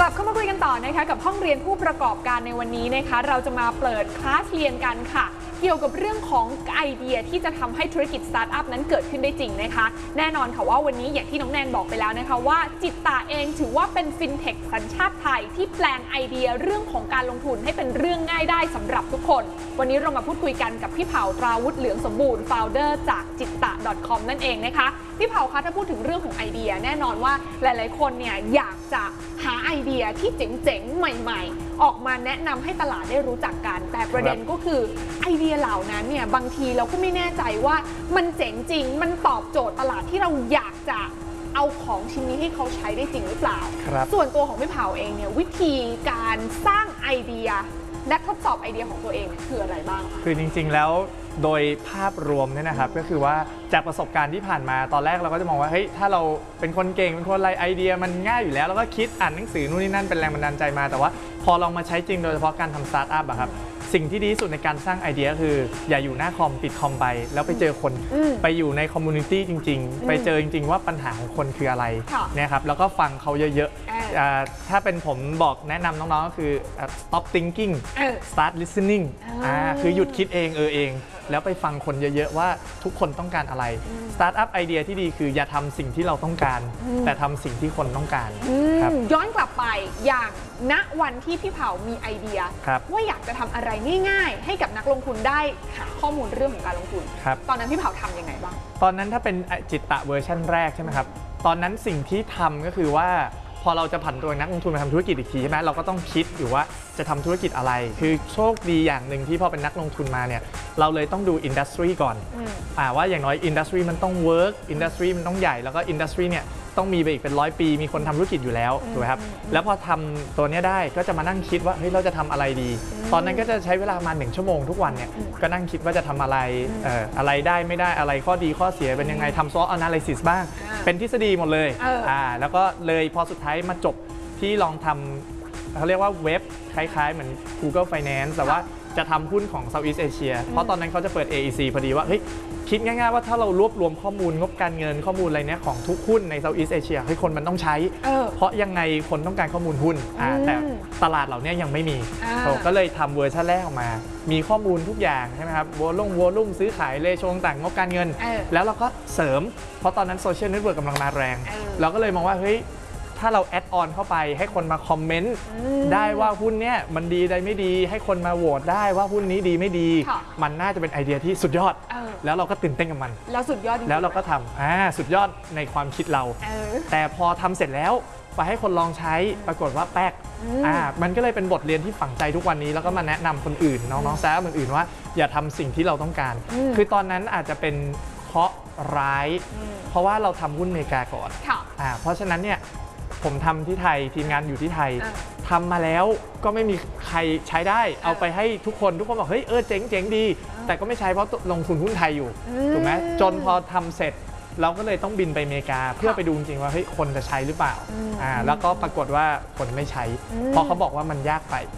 ลับเข้ามาคุยกันต่อนะคะกับห้องเรียนผู้ประกอบการในวันนี้นะคะเราจะมาเปิดคลาสเรียนกันค่ะเกี่ยวกับเรื่องของไอเดียที่จะทำให้ธุรกิจสตาร์ทอัพนั้นเกิดขึ้นได้จริงนะคะแน่นอนค่ะว่าวันนี้อย่างที่น้องแนนบอกไปแล้วนะคะว่าจิตตาเองถือว่าเป็นฟินเทคสัญชาติไทยที่แปลงไอเดียเรื่องของการลงทุนให้เป็นเรื่องง่ายได้สำหรับทุกคนวันนี้เรามาพูดคุยกันกับพี่เผาตราวุฒิเหลืองสมบูรณ์ founder จากจิตตะ .com นั่นเองนะคะพี่เผาคะถ้าพูดถึงเรื่องของไอเดียแน่นอนว่าหลายๆคนเนี่ยอยากจะหาไอเดียที่เจ๋งๆใหม่ๆออกมาแนะนำให้ตลาดได้รู้จักกันแต่ประเด็นก็คือไอเดียเหล่านั้นเนี่ยบางทีเราก็ไม่แน่ใจว่ามันเจ๋งจริงมันตอบโจทย์ตลาดที่เราอยากจะเอาของชิ้นนี้ให้เขาใช้ได้จริงหรือเปล่าส่วนตัวของพี่เผาเองเนี่ยวิธีการสร้างไอเดียและทดสอบไอเดียของตัวเองคืออะไรบ้างคะคือจริงๆแล้วโดยภาพรวมเนี่ยนะครับก็คือว่าจากประสบการณ์ที่ผ่านมาตอนแรกเราก็จะมองว่าเฮ้ยถ้าเราเป็นคนเก่งเป็นคนอะไรไอเดียมันง่ายอยู่แล้วแล้วก็คิดอ่านหนังสือนู่นนี่นั่นเป็นแรงบันดาลใจมาแต่ว่าพอลองมาใช้จริงโดยเฉพาะการทำสตาร์ทอัพอะครับสิ่งที่ดีที่สุดในการสร้างไอเดียคืออย่าอยู่หน้าคอมปิดคอมไปแล้วไปเจอคนไปอยู่ในคอมมูนิตี้จริงๆไปเจอจริงๆว่าปัญหาของคนคืออะไรเนี่ยครับแล้วก็ฟังเขาเยอะๆถ้าเป็นผมบอกแนะนำน้องๆก็คือ stop thinking start listening คือหยุดคิดเองแล้วไปฟังคนเยอะๆว่าทุกคนต้องการอะไรสตาร์ทอัพไอเดียที่ดีคืออย่าทำสิ่งที่เราต้องการแต่ทำสิ่งที่คนต้องการย้อนกลับไปอย่างณวันที่พี่เผามีไอเดียว่าอยากจะทำอะไรง่ายๆให้กับนักลงทุนได้หาข้อมูลเรื่องของการลงทุนตอนนั้นพี่เผาทำยังไงบ้างตอนนั้นถ้าเป็นจิตตะเวอร์ชันแรกใช่ไหมครับตอนนั้นสิ่งที่ทำก็คือว่าพอเราจะผันตัวนักลงทุนมาทำธุรกิจอีกทีใช่ไหมเราก็ต้องคิดอยู่ว่าจะทำธุรกิจอะไรคือโชคดีอย่างหนึ่งที่พอเป็นนักลงทุนมาเนี่ยเราเลยต้องดูอินดัสทรีก่อนว่าอย่างน้อยอินดัสทรีมันต้องเวิร์กอินดัสทรีมันต้องใหญ่แล้วก็อินดัสทรีเนี่ยต้องมีไปอีกเป็น100 ปีมีคนทำธุรกิจอยู่แล้วถูกไหมครับแล้วพอทำตัวนี้ได้ก็จะมานั่งคิดว่าเฮ้ยเราจะทำอะไรดีตอนนั้นก็จะใช้เวลามา1 ชั่วโมงทุกวันเนี่ยก็นั่งคิดว่าจะทำอะไรอะไรได้ไม่ได้อะไรข้อดีข้อเสียเป็นยังไงทำ SWOT analysis บ้างเป็นทฤษฎีหมดเลยแล้วก็เลยพอสุดท้ายมาจบที่ลองทำเขาเรียกว่าเว็บคล้ายๆเหมือน Google Finance แต่ว่าจะทำหุ้นของ Southeast Asia เพราะตอนนั้นเขาจะเปิด AEC พอดีว่าเฮ้ยคิดง่ายๆว่าถ้าเรารวบรวมข้อมูลงบการเงินข้อมูลอะไรเนี้ยของทุกหุ้นใน Southeast Asia ให้คนมันต้องใช้เพราะยังไงคนต้องการข้อมูลหุ้นแต่ตลาดเหล่านี้ยังไม่มีก็เลยทำเวอร์ชันแรกออกมามีข้อมูลทุกอย่างใช่ไหมครับวอลุ่มซื้อขายเลโชต่างงบการเงินแล้วเราก็เสริมเพราะตอนนั้นโซเชียลเน็ตเวิร์กกำลังมาแรงเราก็เลยมองว่าเฮ้ยถ้าเราแอดออนเข้าไปให้คนมาคอมเมนต์ได้ว่าหุ้นเนี้ยมันดีได้ไม่ดีให้คนมาโหวตได้ว่าหุ้นนี้ดีไม่ดีมันน่าจะเป็นไอเดียที่สุดยอดแล้วเราก็ตื่นเต้นกับมันแล้วสุดยอดแล้วเราก็ทำสุดยอดในความคิดเราแต่พอทำเสร็จแล้วไปให้คนลองใช้ปรากฏว่าแป๊กมันก็เลยเป็นบทเรียนที่ฝังใจทุกวันนี้แล้วก็มาแนะนำคนอื่นน้องๆแซมอื่นๆว่าอย่าทำสิ่งที่เราต้องการคือตอนนั้นอาจจะเป็นเคราะห์ร้ายเพราะว่าเราทำหุ้นอเมริกาก่อนเพราะฉะนั้นเนี่ยผมทำที่ไทยทีมงานอยู่ที่ไทยทำมาแล้วก็ไม่มีใครใช้ได้เอาไปให้ทุกคนบอกเฮ้ยเจ๋งดีแต่ก็ไม่ใช้เพราะลงทุนหุ้นไทยอยู่ถูกไหมจนพอทำเสร็จเราก็เลยต้องบินไปอเมริกาเพื่อไปดูจริงว่าเฮ้ยคนจะใช้หรือเปล่าแล้วก็ปรากฏว่าคนไม่ใช้เพราะเขาบอกว่ามันยากไป